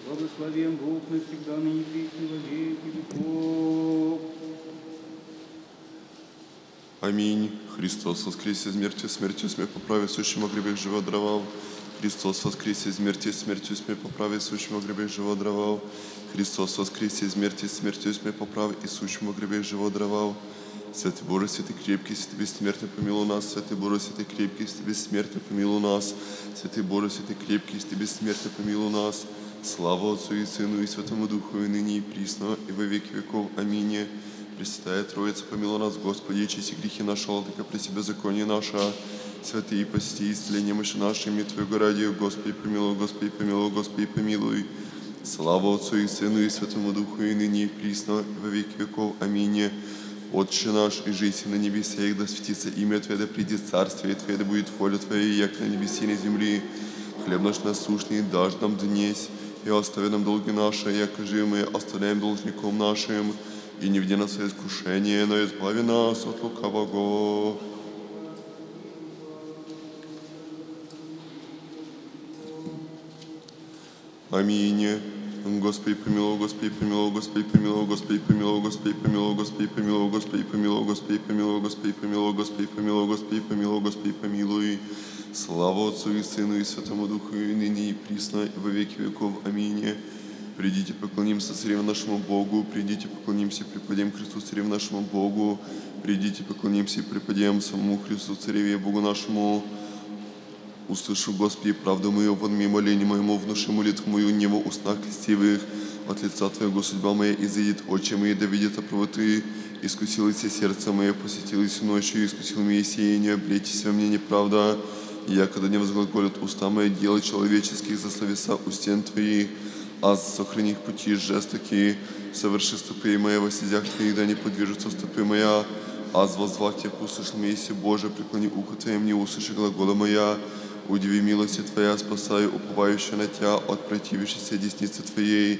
Благословен Бог навсегда, ныне присно во веки веков. Аминь. Христос воскресе из мертвых, смертью смерть поправи, сущим о гребях живо дровал. Христос воскресе из мертвых, смертью смерть поправи, сущим о гребях живо дровал. Христос воскресе из мертвых, смертью смерть поправи, и сущим о гребях живо дровал. Святый Боже, святый крепкий, святый бессмертный, помилуй нас. Святый Боже, святый крепкий, святый бессмертный, помилуй нас. Святый Боже, святый крепкий, святый бессмертный, помилуй нас. Слава Отцу и Сыну и Святому Духу, и ныне и присно, и во веки веков. Аминь. Пресвятая Троица, помилуй нас, Господи, очисти грехи наши, владыка, преси беззаконие наше. Святые пости, исцели немощи наши, имя Твоего ради, Господи, помилуй, Господи, помилуй, Господи, помилуй. Слава Отцу и Сыну и Святому Духу, и ныне и присно, и во веки веков. Аминь. Отче наш, и жиси на небесах, да светится имя Твое, да придет царствие Твое, да будет воля Твоя, як на небеси и на земли. Хлеб наш насущный дашь нам днесь, и остави нам долги наши, яко же мы оставляем должником нашим, и не введи нас в искушение, но избави нас от лукавого. Аминь. Господи, помилуй, Господи, помилуй, Господи, помилуй, Господи, помилуй, Господи, помилуй, Господи, помилуй, Господи, помилуй, Господи, помилуй, Господи, помилуй, Господи, помилуй, Господи, помилуй, Господи, помилуй. Слава Отцу и Сыну и Святому Духу, и ныне и присно, и во веки веков. Аминь. Придите, поклонимся Цареву нашему Богу, придите, поклонимся и преподем Христу Цареву нашему Богу, придите, поклонимся и преподем самому Христу Цареве Богу нашему. Услышу, Господи, правду мою, вонми моление моему, внуши молитву мою, не во устах крестивых. От лица Твоего судьба моя изъедет, очи мои да видят оправоты. Искусилось сердце мое, посетилось ночью, искусил меня сеяние, облейтесь во мне неправда. Я, когда не возглаголят уста мои, дела человеческих за словеса у стен Твоих. Аз сохрани их пути жестоки, соверши стопы мои во стезях Твоих, да не подвижутся стопы моя. Аз возвал Тебя, услышал меня, если Боже, преклони ухо Твое мне, услыши глагола моя. Удиви милости Твоя, спасаю уповающего на Тебя от противившейся десницы Твоей.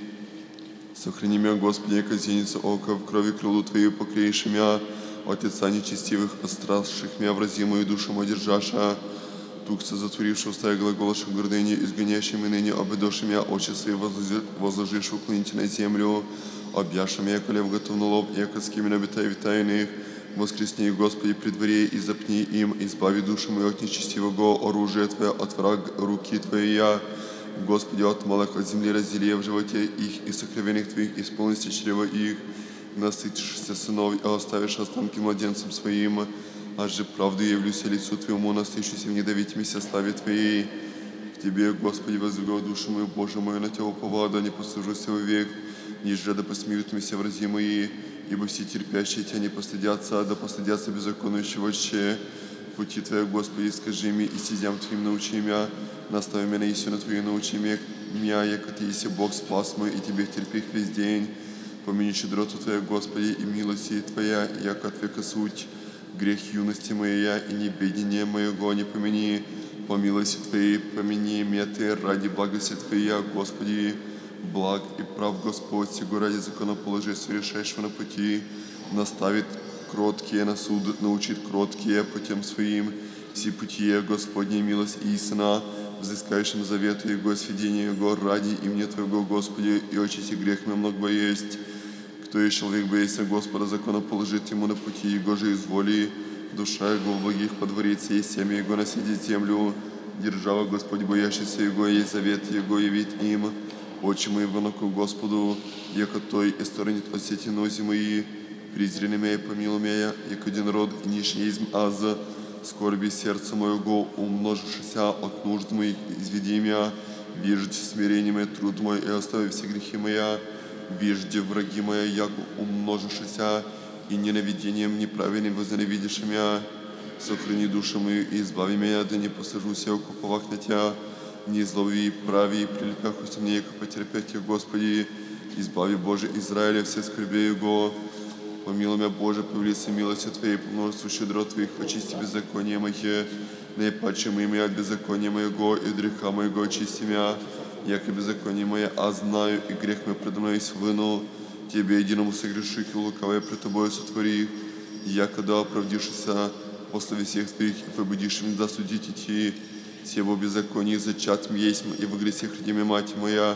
Сохрани меня, Господи, яко зеница ока, в крови крылу Твою покреешь меня, от лица нечестивых, отстравших меня, врази мою душу мою держаша. Тукса, затворивший уста и глаголоши гордыни, изгоняющими ныне, обедоши меня, очи свои возложишь уклоните на землю, объяши меня, колев готов на лоб, яко с кем обитай витайных. Воскресни, Господи, при дворе, и запни им, избави душу мою от нечестивого оружия Твоя, от враг руки Твоей я. Господи, от малых от земли раздели в животе их, и сокровенных Твоих исполнится чрево их. Насытишься сынов, и оставишь останки младенцам своим. Аж же правду явлюся лицу Твоему, настычуся в недовитимися славе Твоей. К Тебе, Господи, возвел душу мою, Боже мою, на Тебя уповаю, да не послужуся вовек, ниже да посмеют меня врази мои. Ибо все терпящие Тебя не постыдятся, да постыдятся беззаконующего Отче. Пути Твоя, Господи, скажи мне, и стезям Твоим научи меня. Настави меня на истину Твою, научи меня, яко Ты еси Бог спас мой, и Тебе терпи весь день. Помяни щедроту Твоя, Господи, и милости Твоя, яко от века суть. Грех юности моя и небедение моего не помяни. По милости Твоей помяни меня Ты, ради благости Твоей, Господи. Благ и прав Господь, сего ради законоположения решающего на пути, наставит кроткие на суд, научит кроткие путем своим. Все пути Господней милость и истина, взыскающим завету Его, сведения Его ради имени Твоего, Господи, и очисти грех на много есть. Кто есть человек, боясь Господа, законоположит ему на пути Его же изволи, душа Его в благих подворится, и семя Его наседит землю. Держава Господь, боящийся Его, есть завет Его явит им. Очи мои воноку Господу, яко Той и сторонит от сети нози мои. Презрени меня и помилуй меня, яко один род и нишний изм аз. Скорби сердца моего, умножившися от нужд моих, изведи меня. Вижде смирение мое, труд мой, и остави все грехи моя. Вижде враги моя, яко умножившися, и ненавидением неправедным возненавидишь меня. Сохрани душу мою и избави меня, да не посажуся окуповах на Тебя. Не злови и прави, и прилепяхуйся мне, яко потерпеть Тебя, Господи. Избави, Боже, Израиля, все скорби Его. Помилуй меня, Боже, по велице милости Твоей, по множеству щедрот Твоих, очисти беззаконие мое. Наипаче имя от беззакония моего, и от греха моего очисти меня. Яко беззаконие мое, а знаю, и грех мой предо мной вынул. Тебе единому согреших и лукавое пред Тобою сотвори. Яко да оправдившися после всех Твоих, и победишь меня да судить идти. Сего беззаконие зачат есть, и во грехе храни мать моя.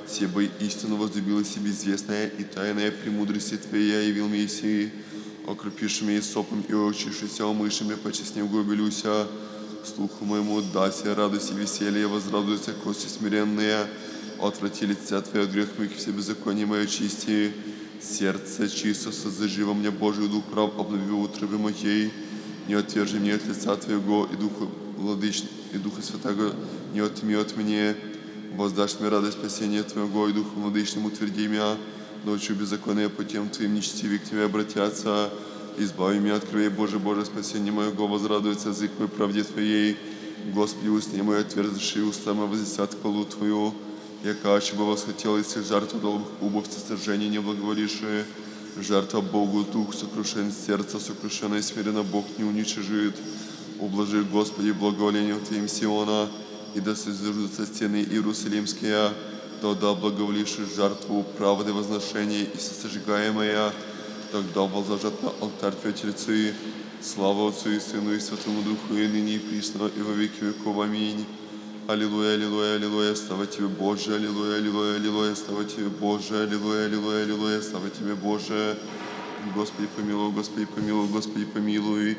себо истину возлюбила себе известная и тайная премудрости Твоя явил Мессии, окропившими и сопом и очившися омышами, почестнев глубелюся, слуху моему дася, радость и веселье, возрадуются кости смиренные, отврати лица Твоя от грех моих, все беззаконие мое чисти, сердце чисто созажи во мне Божий дух прав, обнови утробы моей, не отвержи мне от лица Твоего, и Духа Владычного, и Духа Святаго не отми от мне, воздашь мне радость спасения Твоего, и Духу Владычному утверди меня, ночью беззаконие путем Твоим нечестивые к Тебе обратятся, избави меня от крови Божий, Боже, спасение моего, возрадуется язык мой правде Твоей, Господи, устни мои отверзши, уста мои возвестят хвалу Твою, яка бы восхотел из всех жертв долгих убовцы сожжения не благоволившие, жертва Богу, дух сокрушен, сердце сокрушенное, смиренно Бог не уничижит. Ублажи, Господи, благоволением Твоим Сиона, и да созиждутся стены Иерусалимские, тогда благоволивши жертву правды возношения и сосожигаемая, тогда возложат на алтарь Твои тельцы. Слава Отцу и Сыну и Святому Духу, и ныне и присно, и во веки веков. Аминь. Аллилуйя, аллилуйя, аллилуйя, слава Тебе, Боже, аллилуйя, аллилуйя, аллилуйя, слава Тебе, Боже, аллилуйя, аллилуйя, аллилуйя, слава Тебе, Боже. Господи помилуй, Господи помилуй, Господи помилуй.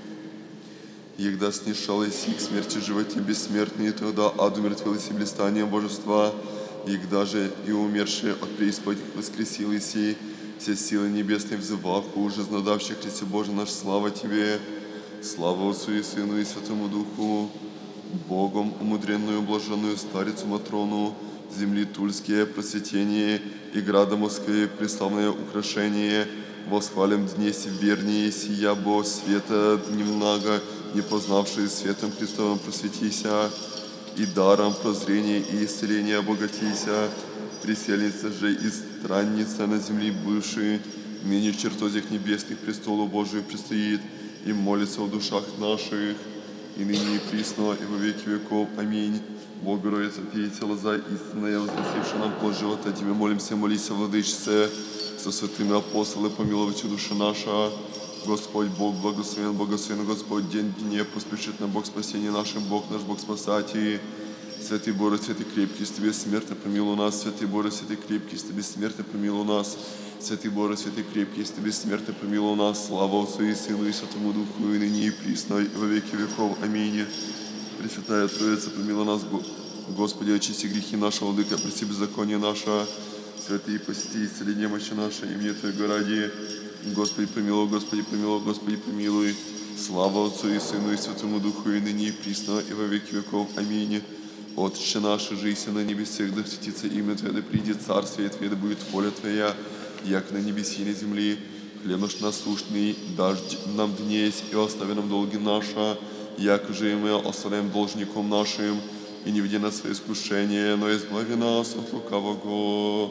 Егда снишалась и к смерти животе бессмертные, тогда ад умертвилась и блистанием божества, егда же и умершие от преисподних воскресились, и все силы небесные взывав, уже знадавших Христе Боже наш, слава Тебе, слава Отцу и Сыну и Святому Духу, Богом умудренную, блаженную старицу Матрону, земли Тульские просветение и града Москвы преславное украшение, восхвалим дне севернее, сия Бо света дневного, не познавшие светом Христовым просветися, и даром прозрения и исцеления обогатися, присельница же и странница на земле бывшие, ныне в чертозях небесных престолу Божию предстоит, и молится в душах наших, и ныне и присно, и во веки веков. Аминь. Бог героя Святейца Лоза, истинная, возносившая нам плод живота, Тебе молимся, молися, Владычице, со святыми апостолы, помиловать душа наша. Господь Бог благословен, благословен Господь, день дне поспешит на Бог спасения нашим, Бог наш, Бог спасатель. Святый Боже, святый крепкий, с Тебе смертно помилуй нас, святый Боже, святый крепкий, с Тебе смертно помилуй нас, святый Боже, святый крепкий, с Тебе смертно помилуй нас, слава Отцу и Сыну и Святому Духу, и ныне и присно, и во веки веков. Аминь. Пресвятая Троица, помилуй нас, Господи, очисти грехи наши, Владыка, прости беззаконие наше, святые посети, исцели немощи наши, имени Твоего ради. Господи, помилуй, Господи, помилуй, Господи, помилуй. Слава Отцу и Сыну и Святому Духу, и ныне и присно, и во веки веков. Аминь. Отче наш, жися на небесах, да светится имя Твое, да придет царствие Твое, да будет воля Твоя, як на небеси и на земли. Хлеб наш насущный дашь нам днесь, и остави нам долги наши, як же и мы оставляем должником нашим, и не веди нас в искушение, но избави нас от лукавого.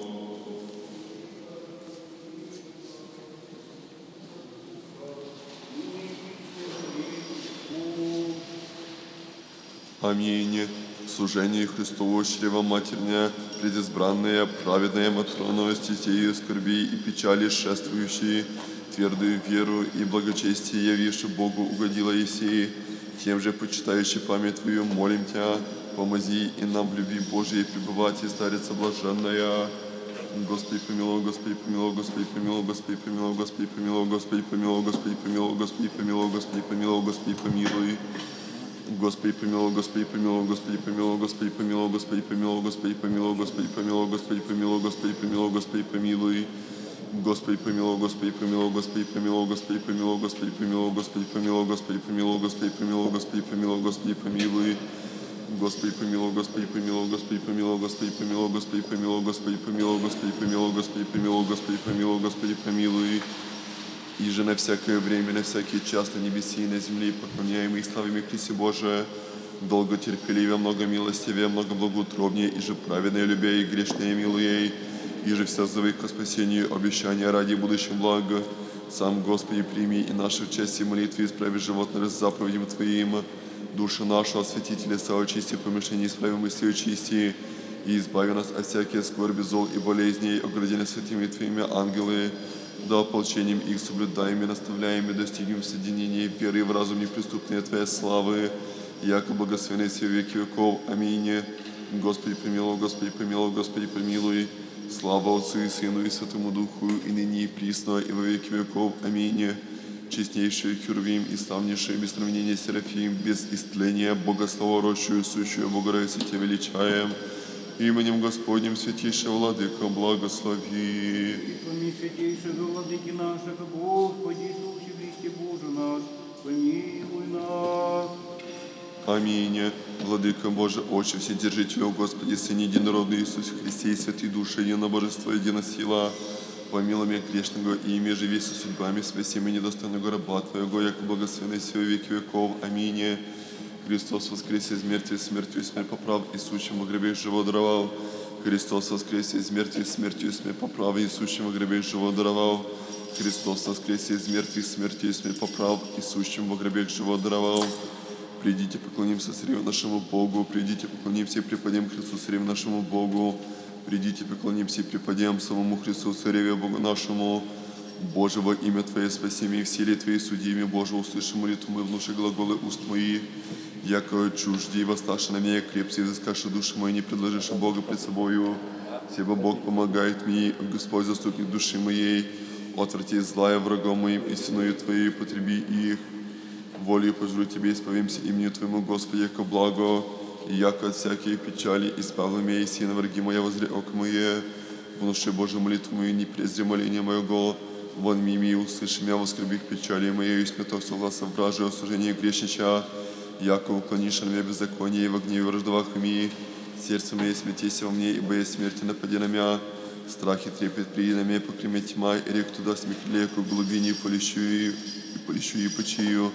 Аминь. Служение Христову чрева матерня, предизбранная, праведная Матрона, стезею скорби и печали шествующие, твердую веру и благочестие явивши Богу угодила Еси, тем же почитающий память Твою молим Тебя, помози и нам в любви Божией пребывать, и старица блаженная. Господи помилуй, Господи помилуй, Господи помилуй, Господи помилуй, Господи помилуй, Господи помилуй, Господи помилуй, Господи помилуй, Господи помилуй, Господи помилуй. Господи помилуй, Господи помилуй, Господи помилуй, Господи помилуй, Господи помилуй, Господи помилуй, Господи помилуй, Господи помилуй, Господи помилуй, Господи помилуй. Господи помилуй, Господи помилуй, Господи помилуй, Господи помилуй, Господи помилуй, Господи помилуй, Господи помилуй, Господи помилуй, Господи помилуй, Господи помилуй. Господи помилуй, Господи помилуй, Господи помилуй, Господи помилуй, Господи помилуй, Господи помилуй, Господи помилуй, Господи помилуй, Господи помилуй, Господи помилуй. И же на всякое время, на всякий час на небеси и на земле, поклоняемый и славимый Христе Боже, долго терпеливее, много милостивее, много благоутробнее, и же праведное любя и грешное милуей, и же вся зовы ко спасению обещания ради будущего блага. Сам, Господи, прими и наши в чести молитвы, исправи животное с заповедям Твоим, душа наша, осветителя, соочисти, помышления, исправи мысли очисти, и избави нас от всяких скорби, зол и болезней, огради нас святыми Твоими ангелы, да ополчением их соблюдаем и наставляем, и достигнем соединения веры в разум неприступной Твоей славы, яко благословенной все веки веков. Аминь. Господи, помилуй, Господи, помилуй, Господи, помилуй. Слава Отцу и Сыну и Святому Духу, и ныне и присно, и во веки веков. Аминь. Честнейший Херувим и славнейший без сравнения Серафим, без истления, Богословорощую, сущую Богородицу Тебя величаем. Именем Господним святейшего Владыка благослови. И помни святейшего Владыки нашего, Господи Иисусе Христе Боже наш, помилуй нас. Аминь. Владыка Боже, Отче, Вседержителю, Господи, Сын Единородный Иисус Христе, и Святый Души, едино Божество, едино сила, помилуй меня грешного, и ими живи со судьбами, спаси меня недостойного раба Твоего, яко благословенный все веки веков. Аминь. Христос воскрес из мертвых, смертью и смерть поправ, и сущим во гробе живо даровал. Христос воскрес из мертвых, смертью и смерть поправ, и сущим во гробе живо даровал. Христос воскрес из мертвых, смертью и смерть поправ, и сущим во гробе живо даровал. Придите, поклонимся царю нашему Богу, придите, поклонимся и преподем Христу царю нашему Богу, придите, поклонимся и преподем самому Христу цареве Богу нашему. Боже, во имя Твое спаси меня, в силе Твоей суди меня, Боже, услыши молитву мою, внуши глаголы уст мои, яко чужди, восставши на меня, крепси, взыскаши души мои, не предложишь Бога пред собою. Себо Бог помогает мне, Господь заступник души моей, отврати злая врагом моим, истиною Твоей потреби их. Волею пожру Тебе, исповимся имени Твоему, Господи, яко благо, и яко от всякие печали, избави меня, и сина враги моя, возри око мое, внуши Божию молитву мою, не презри моление моего, вон мими, услыши меня, воскребих печали моей, и смяток согласа вражи, осуждение грешнича, яко уклонишь от меня беззаконие, и во гневе враждовах ми, сердце мое смятейся во мне, и боясь смерти напади на меня, страх и трепет приди на меня, покреми тьма, и рек туда смехле, яко в глубине полищу и почию.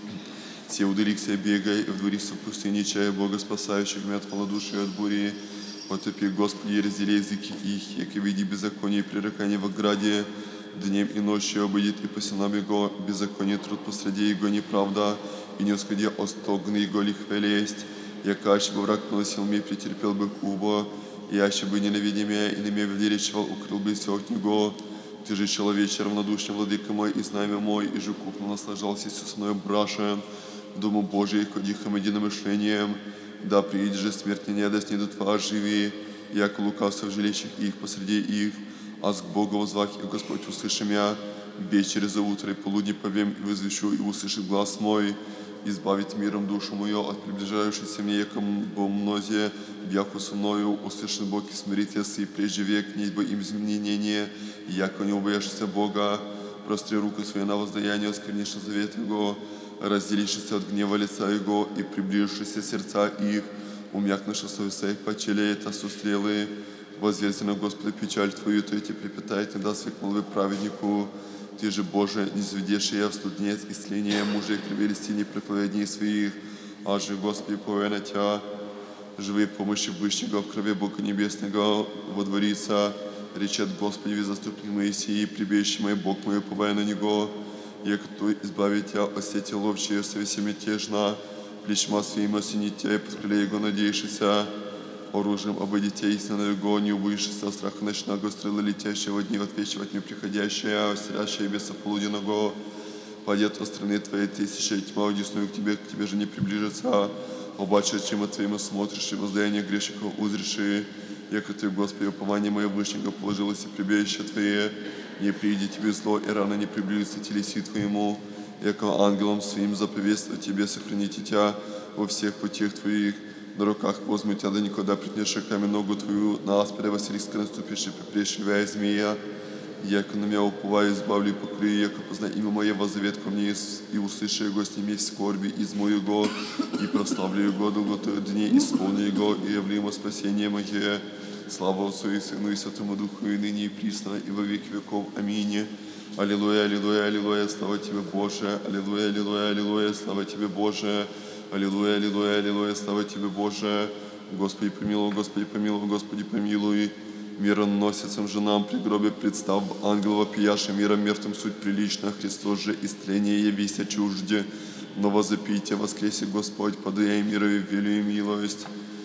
Все удалихся, бегай, и вдворихся в пустыне, чая Бога, спасающих меня от малодушия, от бури. Потопи, Господи, и раздели языки их, яко види беззаконие и пререкание в ограде, днем и ночью обыдет, и по сынам Его беззаконие труд посреди Его неправда, и не усходи остогн Его лихвелесть, яко аще бы враг поносил меня, претерпел бы кубо, и аще бы ненавидя меня, и на меня величивал, укрыл бы все от Него. Ты же человече, равнодушный владыка мой, и знамя мой, и же купно наслаждался со мною брашен, в Дому Божий, ходихом единомышлением, да приидет же смерть не да снидут вас живи, яко лукавцев жилищих их посреди их, аз к Богу возвах, и Господь услыши меня, вечер за утро и полудни повем, и возвещу, и услышит глаз мой, избавит миром душу мою от приближающейся мне, яко мнозе, бяху со мною, услышит Бог и смирите и прежде век, небо им изменение, яко не убояшься Бога, простри руку свою на воздаяние, осквернишь завет Его, разделившись от гнева лица Его и приближившись сердца их, умякнувши совесть их, почелеет осустрелы, возверзи на Господа печаль Твою, то эти припитает, не даст век молвы праведнику. Ты же, Боже, не заведешь я в студнец исления мужей кровелести не проповедней своих, а же, Господи, пове на Тя, живые помощи Вышнего в крови Бога Небесного водворится, речет Господи, ви заступник Моисеи, прибежище мое, Бог мой, уповая на Него, яко Той избавит Тя от сети ловчей, совеси мятежна, плечма своим осенит Тя, и подкрыле Его надеешься, оружием обойди Тя, истинно Его, не убоишься от страха ночного, стрелы летящего дни, отвечивать мне приходящая, острящая беса полуденного, падет от страны Твоей тысяча, и тьма удесную к Тебе же не приближится, обаче, чем от Твоим смотришь, и воздаяние грешников узреши, яко Ты, Господи, упование мое Вышнего положилось и прибежище Твое, не прииди Тебе зло, и рано не приблизится телеси Твоему, яко ангелом своим заповествовать Тебе, сохраните Тя во всех путях Твоих, на руках возьму Тя, да никогда притнешь камень ногу Твою, на аспида Василиска наступишь, и попрешивая змея, яко на меня уповаю, избавлю и покрою, яко познай имя Мое, воззовет ко мне, и услыши Его, сними в скорби из моего, и прославлю Его долготою дней, исполню Его, и явлю Ему спасение Мое. Слава Отцу и Сыну и Святому Духу, и ныне и присно, и во веки веков. Аминь. Аллилуйя, аллилуйя, аллилуйя, слава Тебе, Боже. Аллилуйя, аллилуйя, аллилуйя, слава Тебе, Боже. Аллилуйя, аллилуйя, аллилуйя, слава Тебе, Боже. Господи, помилуй, Господи, помилуй, Господи, помилуй. Мироносицам женам при гробе представ, ангел вопияши миром мертвым суть прилично, Христос же истление явися чужде. Но возопите, воскресе Господь, подая миру и велю и милость.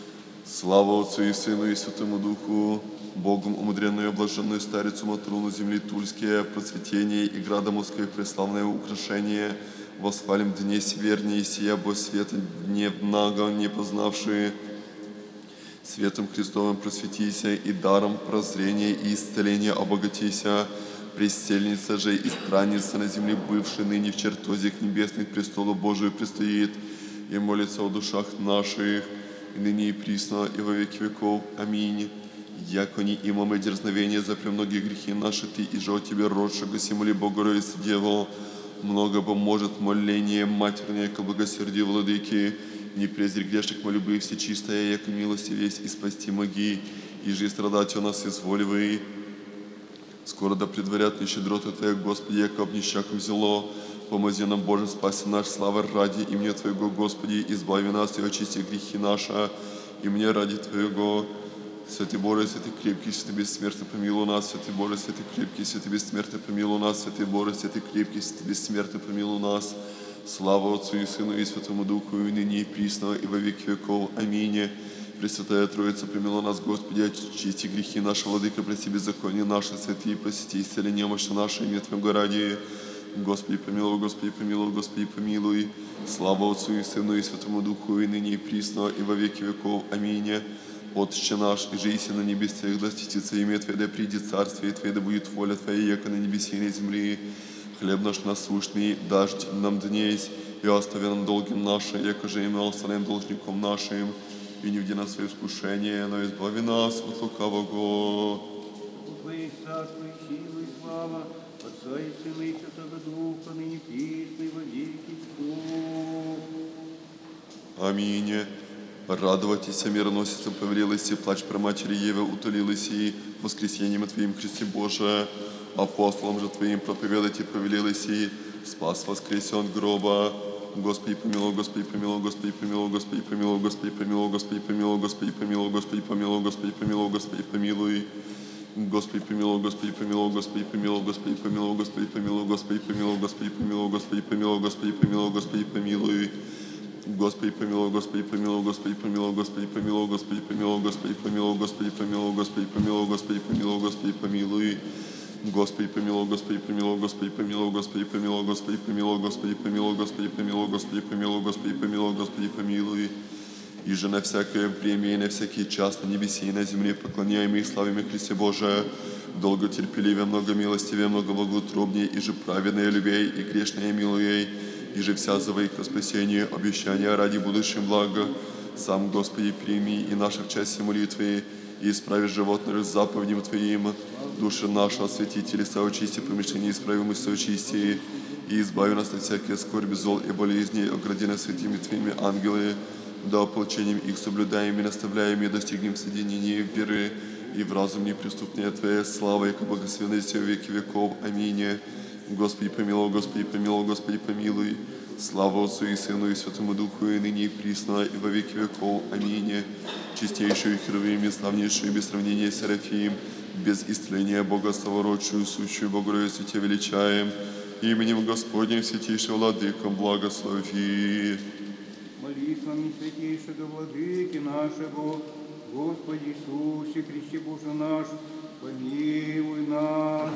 Слава Отцу и Сыну и Святому Духу, Богом умудренную и блаженную старицу Матруну земли Тульские, просветение и града Москвы преславное украшение, восхвалим дне севернее, сия бо света дневного не познавшие, Светом Христовым просветися, и даром прозрения и исцеления обогатися. Престельница же и странница на земле, бывшая ныне в чертозях небесных престолу Божию предстоит, и молится о душах наших, и ныне и присно, и во веки веков. Аминь. Яко не имаме дерзновение за премногие грехи наши, Ты и же о Тебе родшего, симули Богородицы Деву, много поможет моление матернее к благосердию владыки, не презри грешных молюбы всечистая, яко милости весь и спасти моги, и же страдать у нас изволивай. Скоро да предварят мне щедроту Твоя, Господи, яко об нищаком зело. Помози нам, Боже, спаси наш слава ради имени Твоего, Господи, избави нас и очисти грехи наши, и мне ради Твоего. Святый Боже, святый крепкий, святый бессмертный, помилуй нас. Святый Боже, святый крепкий, святый бессмертный, помилуй нас. Святый Боже, святый крепкий, святый бессмертный, помилуй нас. Слава Отцу и Сыну и Святому Духу, и ныне и присно, и во веки веков. Аминь. Пресвятая Троица, помилуй нас, Господи, очисти грехи наши, Владыка, прости беззаконие наши, святые, посети, исцели немощи наши, имя Твоего ради. Господи, помилуй, Господи, помилуй, Господи, помилуй. Слава Отцу и Сыну и Святому Духу, и ныне и присно, и во веки веков. Аминь. Отче наш, и жиси на небесах, да светится имя Твое, да придет царствие Твое, да будет воля Твоя, яко на небесе и на земле. Хлеб наш насущный дашь нам днесь, и остави нам долги наши, яко же и мы оставляем должником нашим. И не введи нас в свое искушение, но избави нас от лукавого. Твоей царство и сила и слава, Отца и Сына и Святого Духа, ныне присно и во веки веков. Аминь. Радовайтесь, мироносицам повелелась, и плач про матери Евы утолилась, и воскресением Твоим, Христе Боже, апостолам же Твоим проповедать и повелелась, и спас воскресен гроба. Господи, помилуй, Господи, помилуй, Господи, помилуй, Господи, помилуй, Господи, помилуй, Господи, помилуй, Господи, помилуй, Господи, помилуй, Господи, помилуй, Господи, помилуй. Господи, помилуй, Господи, помилуй, Господи, помилуй, Господи, помилуй, Господи, помилуй, Господи, помилуй, Господи, помилуй, Господи, помилуй, Господи, помилуй, Господи, помилуй. Господи, помилуй, Господи, помилуй, Господи, помилуй, Господи, помилуй, Господи, помилуй, Господи, помилуй, Господи, помилуй, Господи, помилуй, Господи, помилуй, Господи, помилуй. Господи, помилуй, Господи, помилуй, Господи, помилуй, Господи, помилуй, Господи, помилуй, Господи, помилуй, Господи, помилуй, Господи, помилуй, Господи, помилуй, Господи, помилуй. И же на всякое время и на всякий час на небесе и на земле поклоняем и славим Христе Боже, долготерпеливее, много милостивее, много благоутробнее, и же праведное любей, и грешное милуей, и же вся зовей к спасению, обещания ради будущим блага. Сам, Господи, прими и наши в части молитвы, и исправи животных заповедям Твоим, души наши освети, телеса очисти, помещения исправимости очисти, и избави нас от всякой скорби, зол и болезней, огради нас святыми Твоими ангелы, да ополчением их соблюдаем и наставляем, и достигнем соединения веры, и в разум неприступнее Твоя слава, и благословенности во веки веков. Аминь. Господи, помилуй, Господи, помилуй, Господи, помилуй. Слава Отцу и Сыну и Святому Духу, и ныне и присно, и во веки веков. Аминь. Чистейшую Херувим, и славнейшую без сравнения Серафим, без истления Бога славородшую, сущую Богородицу Тебя величаем, именем Господним святейшим Владыком благослови. Молитвами святейшего Владыки нашего, Господи Иисусе, Христе Боже наш, помилуй нас.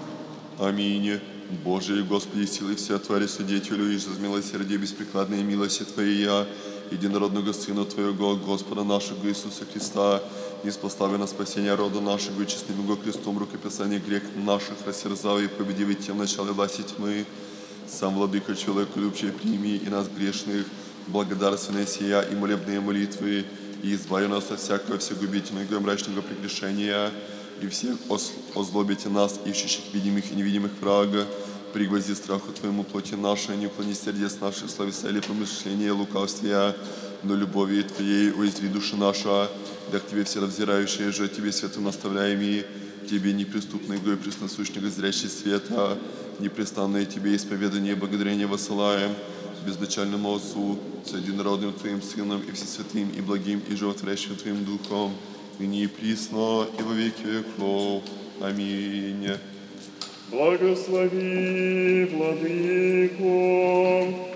Аминь. Боже и Господи, силы все Твари Свидетелю, и же из милосердия беспрекладной милости Твоя, единородного Сына Твоего, Господа нашего Иисуса Христа, неспостави на спасение рода нашего, и честным Его крестом рукописание грех наших растерзав и победив и тем начале власти тьмы. Сам, Владыка, человеку любче, прими и нас грешных, благодарственные сия и молебные молитвы, и избави нас от всякого всегубительного и мрачного прегрешения, и всех озлобите нас, ищущих видимых и невидимых врага, пригвозди страху Твоему плоти нашей, не уклони сердец наших, словеса или помышления, лукавствия, но любовью Твоей уязви душа наша, да к Тебе все взирающие же, Тебе светом наставляем и Тебе неприступный и пресносущного зрящий света, непрестанное Тебе исповедание и благодарение высылаем, безначальному Отцу, с единородным Твоим Сыном и Всесвятым и благим и животворящим Твоим Духом, ныне и присно, и во веки веков. Аминь. Благослови, Владыко,